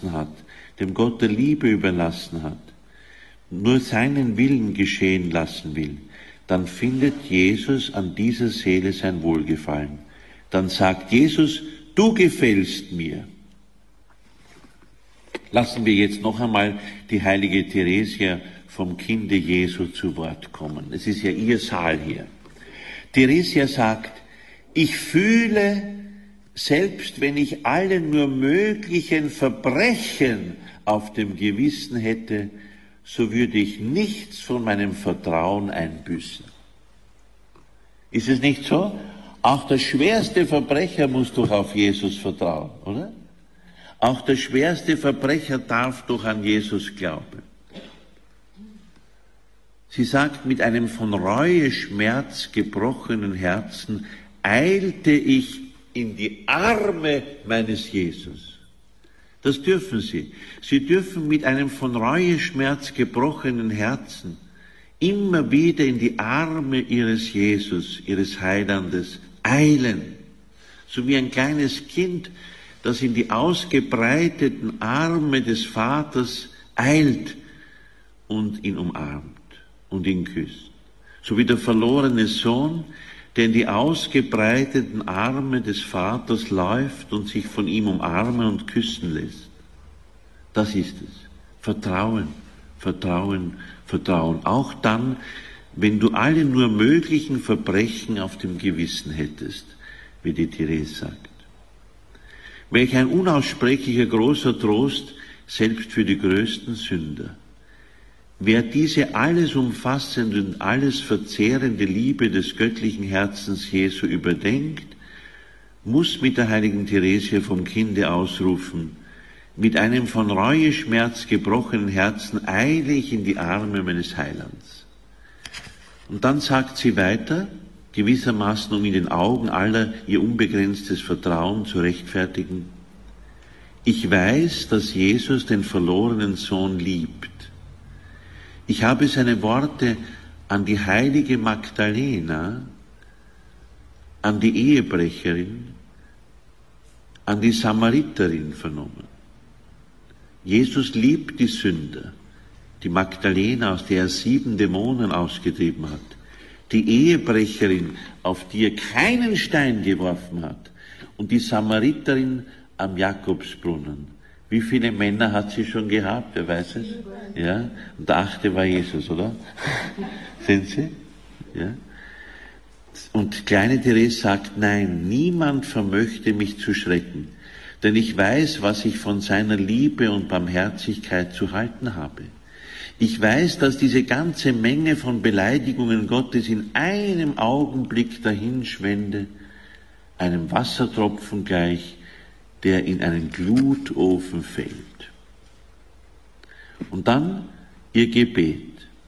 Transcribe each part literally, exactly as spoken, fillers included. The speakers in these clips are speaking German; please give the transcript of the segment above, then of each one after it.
überlassen hat, dem Gott der Liebe überlassen hat, nur seinen Willen geschehen lassen will, dann findet Jesus an dieser Seele sein Wohlgefallen. Dann sagt Jesus, du gefällst mir. Lassen wir jetzt noch einmal die heilige Theresia vom Kinde Jesu zu Wort kommen. Es ist ja ihr Saal hier. Theresia sagt, ich fühle, selbst wenn ich alle nur möglichen Verbrechen auf dem Gewissen hätte, so würde ich nichts von meinem Vertrauen einbüßen. Ist es nicht so? Auch der schwerste Verbrecher muss doch auf Jesus vertrauen, oder? Auch der schwerste Verbrecher darf doch an Jesus glauben. Sie sagt, mit einem von Reue, Schmerz gebrochenen Herzen eilte ich in die Arme meines Jesus. Das dürfen Sie. Sie dürfen mit einem von Reue, Schmerz gebrochenen Herzen immer wieder in die Arme Ihres Jesus, Ihres Heilandes eilen. So wie ein kleines Kind, das in die ausgebreiteten Arme des Vaters eilt und ihn umarmt und ihn küsst. So wie der verlorene Sohn, der in die ausgebreiteten Arme des Vaters läuft und sich von ihm umarmen und küssen lässt. Das ist es. Vertrauen, Vertrauen, Vertrauen. Auch dann, wenn du alle nur möglichen Verbrechen auf dem Gewissen hättest, wie die Therese sagt. Welch ein unaussprechlicher großer Trost, selbst für die größten Sünder. Wer diese alles umfassende und alles verzehrende Liebe des göttlichen Herzens Jesu überdenkt, muss mit der heiligen Theresia vom Kinde ausrufen, mit einem von Reue, Schmerz gebrochenen Herzen eile ich in die Arme meines Heilands. Und dann sagt sie weiter, gewissermaßen um in den Augen aller ihr unbegrenztes Vertrauen zu rechtfertigen, ich weiß, dass Jesus den verlorenen Sohn liebt. Ich habe seine Worte an die heilige Magdalena, an die Ehebrecherin, an die Samariterin vernommen. Jesus liebt die Sünder, die Magdalena, aus der er sieben Dämonen ausgetrieben hat, die Ehebrecherin, auf die er keinen Stein geworfen hat, und die Samariterin am Jakobsbrunnen. Wie viele Männer hat sie schon gehabt? Wer weiß es? Ja? Und der achte war Jesus, oder? Sind Sie? Ja? Und kleine Therese sagt, nein, niemand vermöchte mich zu schrecken, denn ich weiß, was ich von seiner Liebe und Barmherzigkeit zu halten habe. Ich weiß, dass diese ganze Menge von Beleidigungen Gottes in einem Augenblick dahinschwende, einem Wassertropfen gleich, der in einen Glutofen fällt. Und dann ihr Gebet.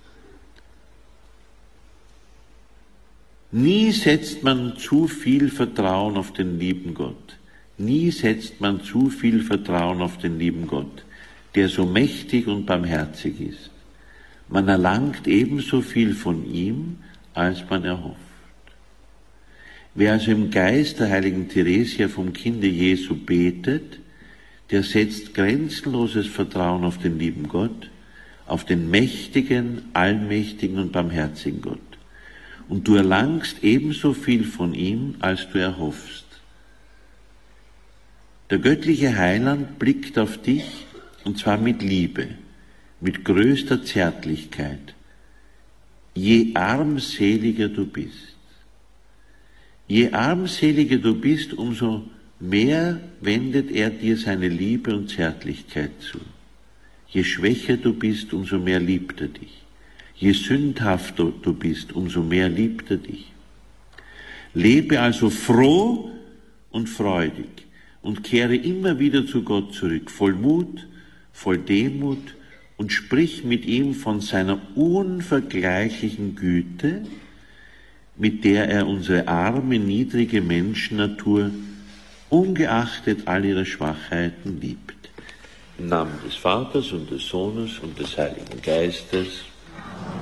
Nie setzt man zu viel Vertrauen auf den lieben Gott. Nie setzt man zu viel Vertrauen auf den lieben Gott, der so mächtig und barmherzig ist. Man erlangt ebenso viel von ihm, als man erhofft. Wer also im Geist der heiligen Theresia vom Kinde Jesu betet, der setzt grenzenloses Vertrauen auf den lieben Gott, auf den mächtigen, allmächtigen und barmherzigen Gott. Und du erlangst ebenso viel von ihm, als du erhoffst. Der göttliche Heiland blickt auf dich, und zwar mit Liebe, mit größter Zärtlichkeit, je armseliger du bist. Je armseliger du bist, umso mehr wendet er dir seine Liebe und Zärtlichkeit zu. Je schwächer du bist, umso mehr liebt er dich. Je sündhafter du bist, umso mehr liebt er dich. Lebe also froh und freudig und kehre immer wieder zu Gott zurück, voll Mut, voll Demut, und sprich mit ihm von seiner unvergleichlichen Güte, mit der er unsere arme, niedrige Menschennatur ungeachtet all ihrer Schwachheiten liebt. Im Namen des Vaters und des Sohnes und des Heiligen Geistes.